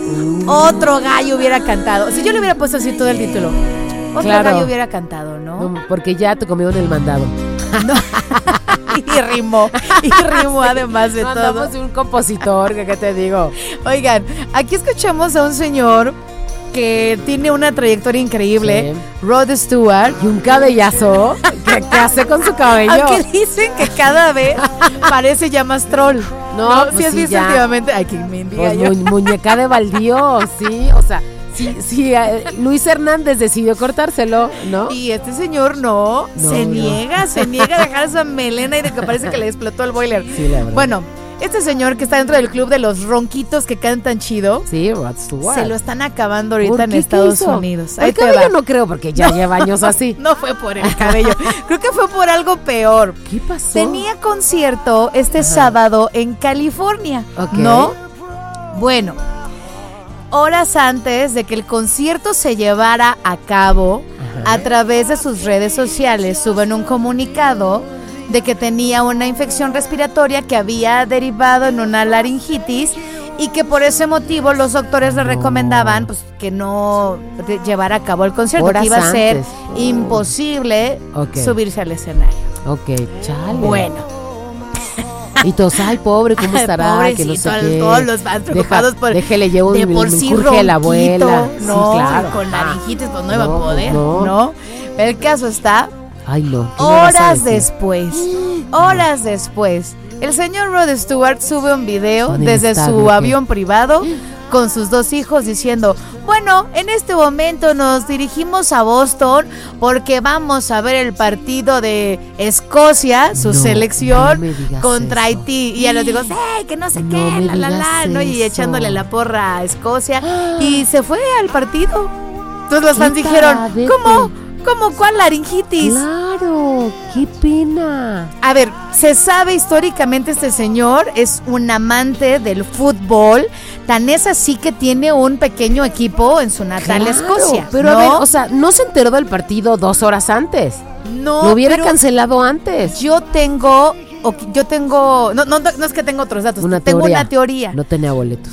Otro gallo hubiera cantado. Si yo le hubiera puesto así todo el título, otro gallo hubiera cantado, ¿no? No, porque ya te comieron el mandado. No. Y rimó además de todo. Andamos de un compositor, ¿qué te digo? Oigan, aquí escuchamos a un señor que tiene una trayectoria increíble, sí. Rod Stewart. Y un cabellazo. ¿Qué hace con su cabello? Aunque dicen que cada vez parece ya más troll. No, pues ¿sí has visto últimamente? Ay, que me diga pues yo. Muñeca de baldío, sí, o sea, sí, Luis Hernández decidió cortárselo, ¿no? Y este señor se niega a dejar esa melena y de que parece que le explotó el boiler. Sí, la verdad. Bueno, este señor que está dentro del club de los ronquitos que cantan chido. Sí, Rod Stewart. Se lo están acabando ahorita en Estados Unidos. El cabello no creo, porque ya lleva años así. No fue por el cabello. Creo que fue por algo peor. ¿Qué pasó? Tenía concierto este sábado en California, ¿no? Bueno, horas antes de que el concierto se llevara a cabo, a través de sus redes sociales suben un comunicado de que tenía una infección respiratoria que había derivado en una laringitis y que por ese motivo los doctores le recomendaban pues que no llevara a cabo el concierto, que iba a ser imposible subirse al escenario. Ok, chale. Bueno. Y todos, ay, pobre, ¿cómo estará? Pobrecito, que no sé qué. Todos los fans preocupados por... Déjele, llevo de por sí ronquito, la abuela. No, sí, claro. con laringitis pues no iba a poder, ¿no? Pero el caso está... Ay, no. Horas después, el señor Rod Stewart sube un video desde su avión privado con sus 2 hijos diciendo, bueno, en este momento nos dirigimos a Boston porque vamos a ver el partido de Escocia, su selección, contra Haití. Y ya les digo, que no sé qué, ¿no? Y echándole la porra a Escocia. Y se fue al partido. Entonces los fans dijeron, ¿Cómo? ¿Cuál laringitis? Claro, qué pena. A ver, se sabe históricamente este señor es un amante del fútbol. Tan es así que tiene un pequeño equipo en su natal Escocia. Pero a ver, o sea, ¿no se enteró del partido 2 horas antes? No. Lo hubiera cancelado antes. Yo tengo, no es que tengo otros datos, tengo una teoría. No tenía boletos.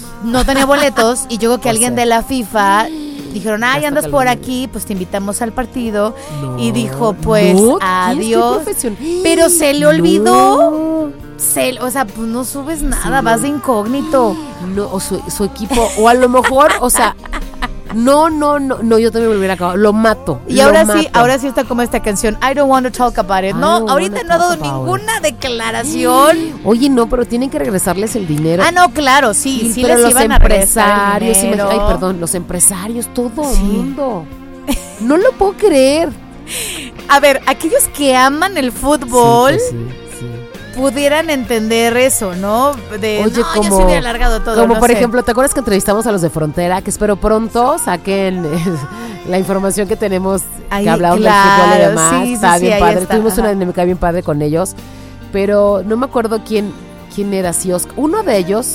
Y yo creo que alguien de la FIFA... Dijeron, andas por aquí, pues te invitamos al partido. Y dijo, pues, adiós. Pero se le olvidó. O sea, pues no subes nada, vas de incógnito. No, o su equipo, o a lo mejor, o sea... No, yo también me lo hubiera acabado. Lo mato. Y ahora sí está como esta canción, I don't want to talk about it. No, ahorita no ha dado ninguna declaración. Oye, no, pero tienen que regresarles el dinero. No, claro, sí pero les iban a regresar el dinero. Los empresarios, todo el mundo. No lo puedo creer. A ver, aquellos que aman el fútbol... pudieran entender eso, ¿no? Oye, como, yo se hubiera alargado todo. Como por ejemplo, ¿te acuerdas que entrevistamos a los de Frontera? Que espero pronto saquen la información que tenemos, que hablamos del fútbol y demás. Está bien padre. Tuvimos una dinámica bien padre con ellos, pero no me acuerdo quién era, si uno de ellos,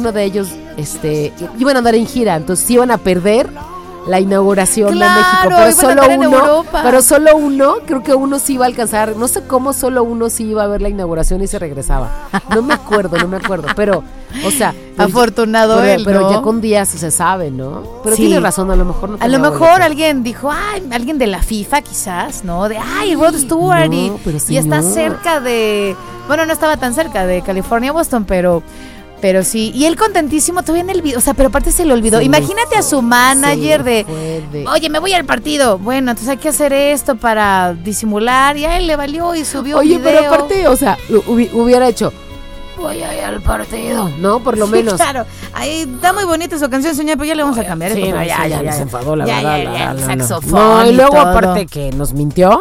iban a andar en gira, entonces iban a perder la inauguración de México, pero solo uno, creo que uno sí iba a alcanzar, no sé cómo solo uno sí iba a ver la inauguración y se regresaba. No me acuerdo, pero, o sea, afortunado pero ya con días se sabe, ¿no? Pero tiene razón, a lo mejor no. A lo mejor alguien dijo, alguien de la FIFA quizás, ¿no? De Rod Stewart y está cerca de, bueno, no estaba tan cerca de California, Boston, pero sí, y él contentísimo todavía en el video, o sea, pero aparte se le olvidó. Imagínate a su manager oye, me voy al partido. Bueno, entonces hay que hacer esto para disimular, y a él le valió y subió un video. Oye, pero aparte, o sea, hubiera hecho, voy a ir al partido, ¿no? Por lo menos. Claro, ahí está muy bonita su canción, señor, pero ya le vamos a cambiar. Sí, ya se enfadó, la verdad. Saxofón. No, y luego aparte que nos mintió,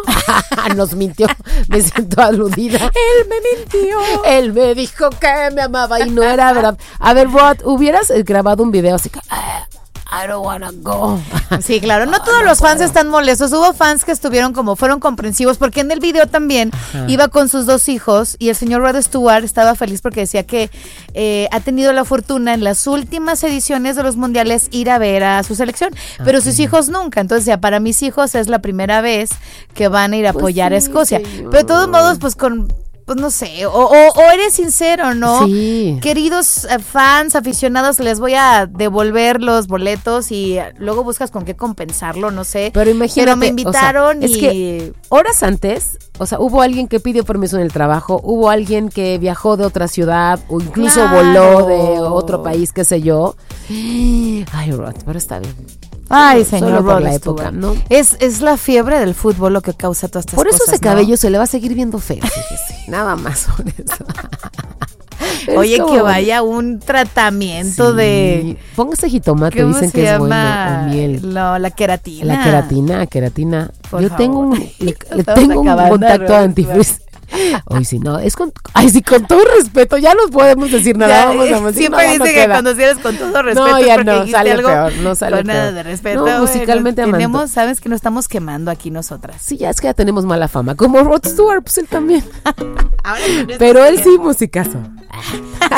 me siento aludida. Él me mintió. Él me dijo que me amaba y no era verdad. A ver, Rod, hubieras grabado un video así que... I don't wanna go. Sí, claro, no todos los fans están molestos. Hubo fans que fueron comprensivos, porque en el video también iba con sus 2 hijos, y el señor Rod Stewart estaba feliz porque decía que ha tenido la fortuna en las últimas ediciones de los mundiales ir a ver a su selección, pero sus hijos nunca. Entonces ya para mis hijos es la primera vez que van a ir a apoyar a Escocia. Señor. Pero de todos modos, pues con pues no sé, o eres sincero, ¿no? Sí. Queridos fans, aficionados, les voy a devolver los boletos y luego buscas con qué compensarlo, no sé. Pero imagínate, pero me invitaron, o sea, es que horas antes, o sea, hubo alguien que pidió permiso en el trabajo, hubo alguien que viajó de otra ciudad o incluso voló de otro país, qué sé yo. Ay, Rod, pero está bien. Ay, señor, solo por la época, ¿no? Es la fiebre del fútbol lo que causa todas estas cosas. Por eso ese cabello se le va a seguir viendo feo, fíjese. Nada más por eso. Oye, que vaya un tratamiento de... Póngase jitomate, dicen que es bueno, o miel. No, la queratina. La queratina. Por Yo favor. tengo un contacto antifreeze. Hoy sí, no, es con todo respeto, ya no podemos decir nada, vamos a decir, siempre dice que cuando sigues con todo respeto, no, ya porque no, sale algo peor, no sale con peor. nada de respeto. No, musicalmente tenemos, sabes que nos estamos quemando aquí nosotras. Sí, ya es que ya tenemos mala fama, como Rod Stewart, pues él también. Ahora pero él sí, musicazo.